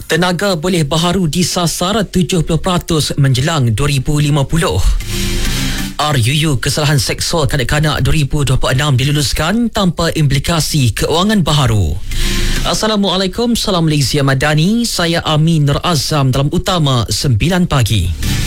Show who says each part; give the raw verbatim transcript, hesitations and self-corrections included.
Speaker 1: Tenaga boleh baharu disasar tujuh puluh peratus menjelang dua ribu lima puluh. R U U Kesalahan Seksual Kanak-Kanak dua ribu dua puluh enam diluluskan tanpa implikasi keuangan baharu. Assalamualaikum, salam Malaysia Madani. Saya Amin Nur Azam dalam Utama sembilan pagi.